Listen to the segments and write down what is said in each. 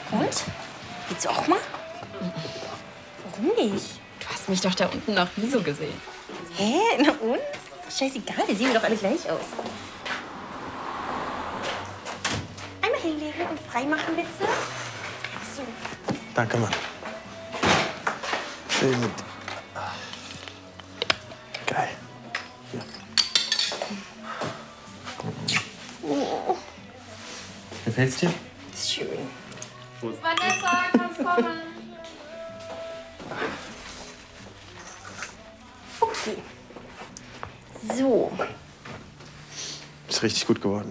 Und? Willst du auch mal? Warum nicht? Du hast mich doch da unten noch nie so gesehen. Hä? Na und? Ist doch scheißegal, wir sehen doch alle gleich aus. Einmal hinlegen und freimachen, bitte. So. Danke, Mann. Sehr gut. Geil. Ja. Oh. Gefällt's dir? Ist schön. Vanessa, kannst kommen. Okay. So. Ist richtig gut geworden.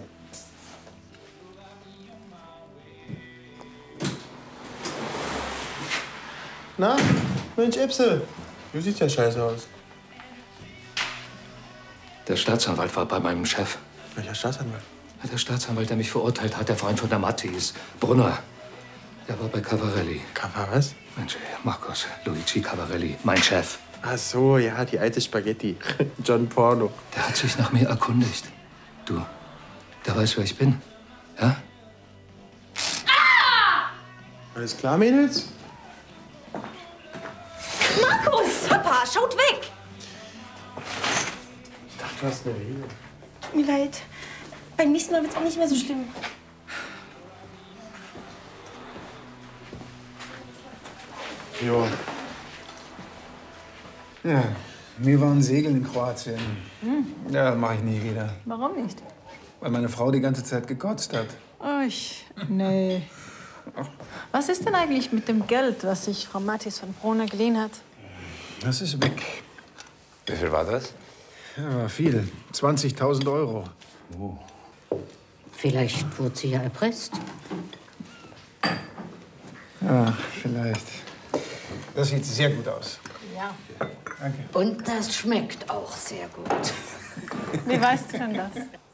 Na, Mensch, Ipse, du siehst ja scheiße aus. Der Staatsanwalt war bei meinem Chef. Welcher Staatsanwalt? Der Staatsanwalt, der mich verurteilt hat, der Freund von der Matti ist. Brunner. Der war bei Cavarelli. Kava was? Mensch, Markus, Luigi Cavarelli, mein Chef. Ach so, ja, die alte Spaghetti. John Porno. Der hat sich nach mir erkundigt. Du, der weiß, wer ich bin. Ja? Alles klar, Mädels? Markus! Papa, schaut weg! Ich dachte, du hast eine Rede. Tut mir leid. Beim nächsten Mal wird's auch nicht mehr so schlimm. Jo. Ja, wir waren segeln in Kroatien. Ja, das mache ich nie wieder. Warum nicht? Weil meine Frau die ganze Zeit gekotzt hat. Nee. Was ist denn eigentlich mit dem Geld, was sich Frau Mattis von Brunner geliehen hat? Das ist weg. Wie viel war das? Ja, war viel. 20.000 Euro. Vielleicht wurde sie ja erpresst. Ja, vielleicht. Das sieht sehr gut aus. Ja. Danke. Und das schmeckt auch sehr gut. Wie weißt du denn das?